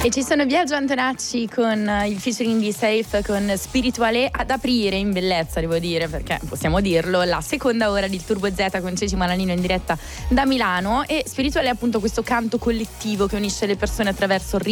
E ci sono Biagio Antonacci con il featuring di Safe con Spirituale ad aprire in bellezza, devo dire, perché possiamo dirlo, la seconda ora di Turbo Z con Ceci Malanino in diretta da Milano. E Spirituale è appunto questo canto collettivo che unisce le persone attraverso il